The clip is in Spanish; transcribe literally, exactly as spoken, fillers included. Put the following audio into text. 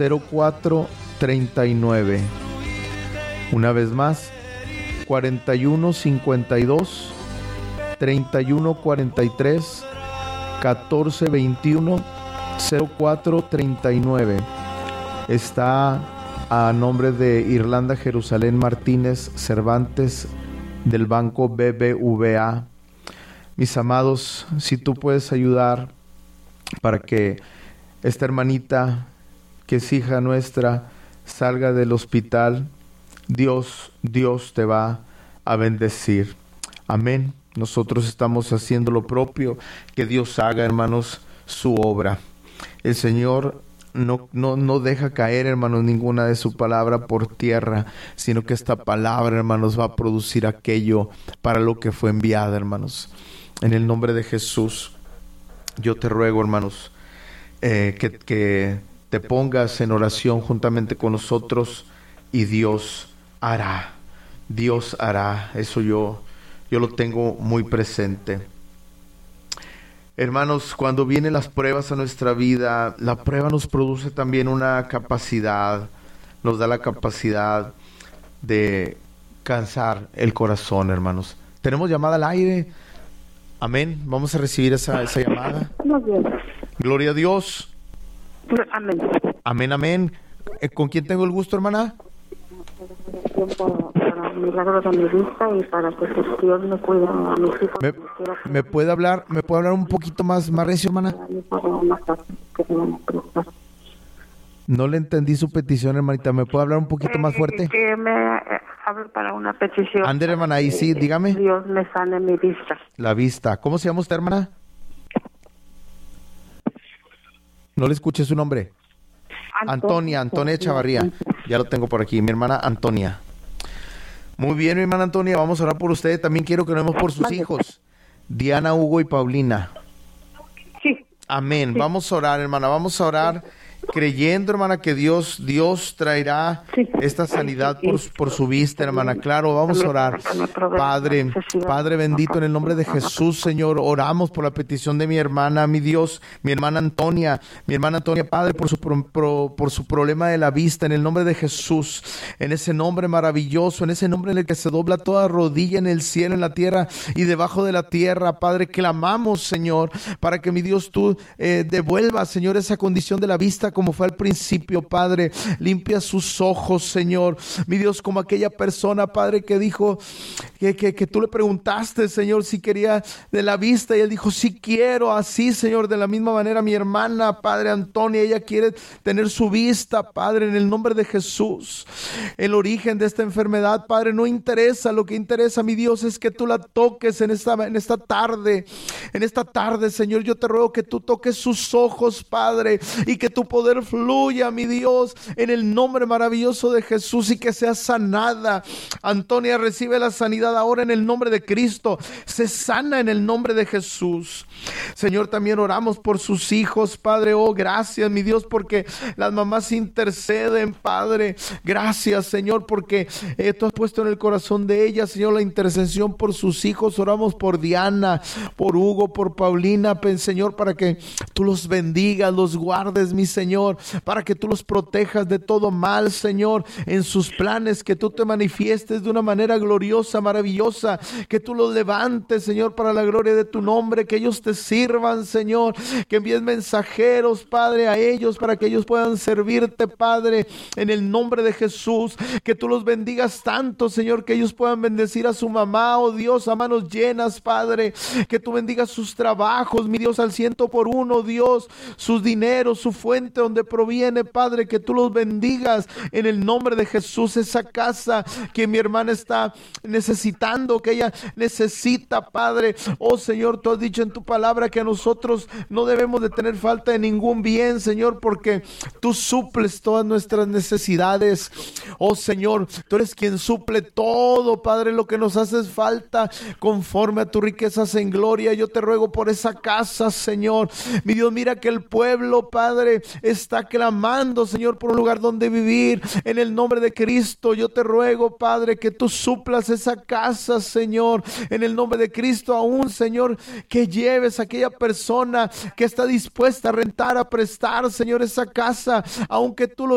cero cuatro treinta y nueve. Una vez más, cuarenta y uno cincuenta y dos, treinta y uno cuarenta y tres, catorce veintiuno, cero cuatro treinta y nueve. Está a nombre de Irlanda Jerusalén Martínez Cervantes del Banco B B V A. Mis amados, si tú puedes ayudar para que esta hermanita, que es hija nuestra, salga del hospital, Dios, Dios te va a bendecir. Amén. Nosotros estamos haciendo lo propio, que Dios haga, hermanos, su obra. El Señor no, no, no deja caer, hermanos, ninguna de su palabra por tierra, sino que esta palabra, hermanos, va a producir aquello para lo que fue enviada, hermanos. En el nombre de Jesús, yo te ruego, hermanos, eh, que, que te pongas en oración juntamente con nosotros, y Dios hará. Dios hará. Eso yo, yo lo tengo muy presente. Hermanos, cuando vienen las pruebas a nuestra vida, la prueba nos produce también una capacidad, nos da la capacidad de cansar el corazón, hermanos. Tenemos llamada al aire. Amén. Vamos a recibir esa, esa llamada. Muy bien. Gloria a Dios. Amén. Amén, amén. ¿Con quién tengo el gusto, hermana? Para el milagro de mi vista y para que Dios me cuide a mis hijos. ¿Me, me puede hablar, me puede hablar un poquito más, más recio, hermana? No le entendí su petición, hermanita. ¿Me puede hablar un poquito más fuerte? Eh, que me eh, hable para una petición. Ander, hermana, ahí sí, dígame. Dios me sane mi vista. La vista. ¿Cómo se llama usted, hermana? No le escuché su nombre. Antonia, Antonia Chavarría. Ya lo tengo por aquí, mi hermana Antonia. Muy bien, mi hermana Antonia, vamos a orar por usted. También quiero que oremos por sus hijos, Diana, Hugo y Paulina. Sí. Amén. Sí. Vamos a orar, hermana, vamos a orar creyendo, hermana, que Dios, Dios traerá sí. esta sanidad por, por su vista, hermana. Claro, vamos a orar. Padre, Padre bendito, en el nombre de Jesús, Señor, oramos por la petición de mi hermana, mi Dios, mi hermana Antonia, mi hermana Antonia, Padre, por su, pro, pro, por su problema de la vista, en el nombre de Jesús, en ese nombre maravilloso, en ese nombre en el que se dobla toda rodilla en el cielo, en la tierra y debajo de la tierra, Padre, clamamos, Señor, para que, mi Dios, tú eh, devuelvas, Señor, esa condición de la vista como fue al principio, Padre. Limpia sus ojos, Señor. Mi Dios, como aquella persona, Padre, que dijo que, que, que tú le preguntaste, Señor, si quería de la vista, y él dijo, sí quiero. Así, Señor, de la misma manera mi hermana, Padre Antonia, ella quiere tener su vista, Padre, en el nombre de Jesús. El origen de esta enfermedad, Padre, no interesa. Lo que interesa, mi Dios, es que tú la toques en esta, en esta tarde. En esta tarde, Señor, yo te ruego que tú toques sus ojos, Padre, y que tu poder fluya, mi Dios, en el nombre maravilloso de Jesús, y que sea sanada. Antonia recibe la sanidad ahora en el nombre de Cristo. Se sana en el nombre de Jesús. Señor, también oramos por sus hijos, Padre. Oh, gracias, mi Dios, porque las mamás interceden, Padre. Gracias, Señor, porque eh, tú has puesto en el corazón de ellas, Señor, la intercesión por sus hijos. Oramos por Diana, por Hugo, por Paulina, Señor, para que tú los bendigas, los guardes, mi Señor, para que tú los protejas de todo mal, Señor, en sus planes, que tú te manifiestes de una manera gloriosa, maravillosa, que tú los levantes, Señor, para la gloria de tu nombre, que ellos te sirvan, Señor, que envíes mensajeros, Padre, a ellos, para que ellos puedan servirte, Padre, en el nombre de Jesús, que tú los bendigas tanto, Señor, que ellos puedan bendecir a su mamá, oh Dios, a manos llenas, Padre, que tú bendigas sus trabajos, mi Dios, al ciento por uno, Dios, sus dineros, su fuente donde proviene, Padre, que tú los bendigas en el nombre de Jesús. Esa casa que mi hermana está necesitando, que ella necesita, Padre, oh Señor, tú has dicho en tu palabra que a nosotros no debemos de tener falta de ningún bien, Señor, porque tú suples todas nuestras necesidades. Oh Señor, tú eres quien suple todo, Padre, lo que nos hace falta conforme a tus riquezas en gloria. Yo te ruego por esa casa, Señor. Mi Dios, mira que el pueblo, Padre, está clamando, Señor, por un lugar donde vivir. En el nombre de Cristo, yo te ruego, Padre, que tú suplas esa casa, Señor. En el nombre de Cristo, aún, Señor, que lleves a aquella persona que está dispuesta a rentar, a prestar, Señor, esa casa, aunque tú lo